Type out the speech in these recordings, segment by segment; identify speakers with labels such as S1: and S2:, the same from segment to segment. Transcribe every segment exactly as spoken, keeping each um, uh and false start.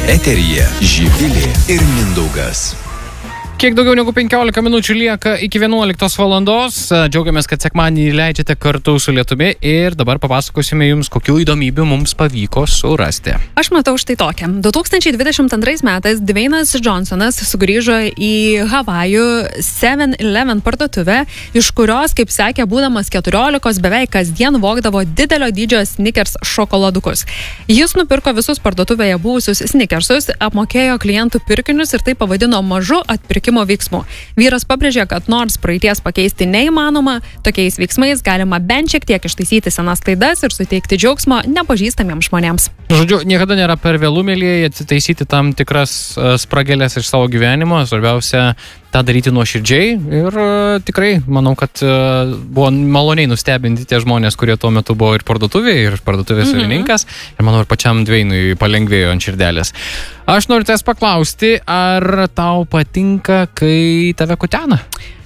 S1: Eteryje Živilė ir Mindaugas.
S2: Kiek daugiau negu penkiolika minučių lieka iki vienuoliktos valandos. Džiaugiamės, kad sekmadienį leidžiate kartu su Lietumi ir dabar papasakosime jums, kokių įdomybių mums pavyko surasti.
S3: Aš matau štai tokią. du tūkstančiai dvidešimt antrais metais Dwaynas Johnsonas sugrįžo į Havajų seven eleven parduotuvę, iš kurios, kaip sakė, būdamas keturiolikos, beveik kasdien vogdavo didelio dydžio Snickers šokoladukus. Jis nupirko visus parduotuvėje buvusius Snickersus, apmokėjo klientų pirkinius ir tai pavadino mažu atpirkimu veiksmų. Vyras pabrėžė, kad nors praeities pakeisti neįmanoma, tokiais veiksmais galima bent šiek tiek ištaisyti senas klaidas ir suteikti džiaugsmo nepažįstamiems žmonėms.
S2: Žodžiu, niekada nėra per vėlų, mielieji, atsitaisyti tam tikras spragelės iš savo gyvenimo. Svarbiausia tą daryti nuoširdžiai ir uh, tikrai manau, kad uh, buvo maloniai nustebinti tie žmonės, kurie tuo metu buvo ir parduotuvėje, ir parduotuvės savininkas. Mm-hmm. Ir manau, ir pačiam Dwaynui palengvėjo ant širdelės. Aš noriu tavęs paklausti, ar tau patinka, kai tave kutena?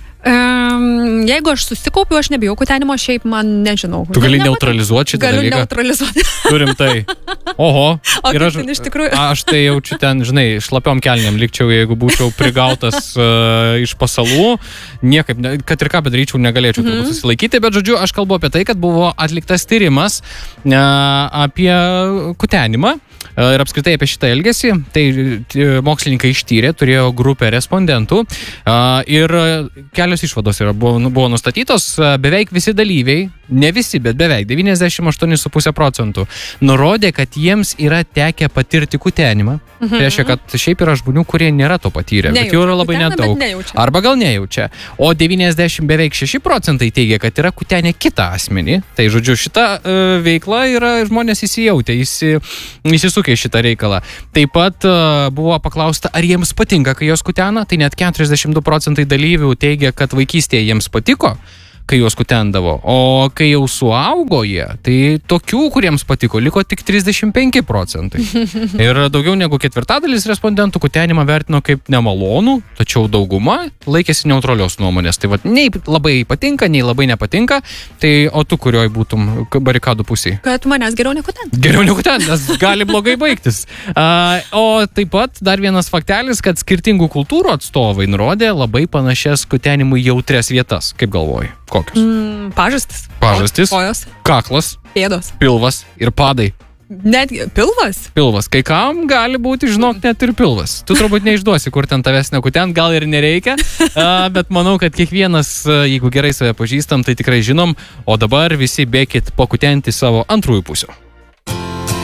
S3: Um, jeigu aš susikaupiu, aš nebijau kutenimo, šiaip man nežinau.
S2: Tu gali neutralizuoti šitą
S3: Galiu
S2: dalyką?
S3: Galiu neutralizuoti.
S2: Turim tai. Oho.
S3: O
S2: ir aš,
S3: ten iš tikrųjų.
S2: Aš tai jaučiu ten, žinai, šlapiom kelniam likčiau, jeigu būčiau prigautas uh, iš pasalų. Niekaip, ne, kad ir ką bedaryčiau, negalėčiau mm-hmm. turbūt susilaikyti, bet žodžiu, aš kalbu apie tai, kad buvo atliktas tyrimas uh, apie kutenimą. Ir apskritai apie šitą elgesį. Tai mokslininkai ištyrė, turėjo grupę respondentų ir kelios išvados yra, buvo, buvo nustatytos. Beveik visi dalyviai, ne visi, bet beveik devyniasdešimt aštuoni su puse procentų nurodė, kad jiems yra tekę patirti kutenimą. Mhm. Tai reiškia, kad šiaip yra žmonių, kurie nėra to patyrę, nejaučia, bet jų yra labai nedaug. Arba gal nejaučia. O devyniasdešimt beveik šeši procentai teigia, kad yra kutenę kitą asmenį. Tai žodžiu, šita uh, veikla yra žmonės įsijautę, įsi, įsisukę į šitą reikalą. Taip pat uh, buvo paklausta, ar jiems patinka, kai jos kutena. Tai net keturiasdešimt du procentai dalyvių teigia, kad vaikystėje jiems patiko, kai juos kutendavo. O kai jau suaugo jie, tai tokių, kuriems patiko, liko tik trisdešimt penki procentai. Ir daugiau negu ketvirtadalis respondentų kutenimą vertino kaip nemalonų, tačiau dauguma laikėsi neutralios nuomonės. Tai vat, nei labai patinka, nei labai nepatinka. Tai o tu kurioj būtum barikadų pusėje?
S3: Kad manęs geriau nekutent.
S2: Geriau nekutent, nes gali blogai baigtis. Uh, o taip pat dar vienas faktelis, kad skirtingų kultūrų atstovai nurodė labai panašias kutenimui jautrias vietas. Kaip galvoji? Kokios?
S3: Mm, pažastis.
S2: Pažastis.
S3: Kojos.
S2: Kaklas.
S3: Pėdos.
S2: Pilvas ir padai.
S3: Netgi pilvas?
S2: Pilvas. Kai kam gali būti, žinok, net ir pilvas. Tu turbūt neišduosi, kur ten tavęs nekutent, gal ir nereikia, uh, bet manau, kad kiekvienas, uh, jeigu gerai save pažįstam, tai tikrai žinom, o dabar visi bėkit pakutenti savo antrųjų pusių.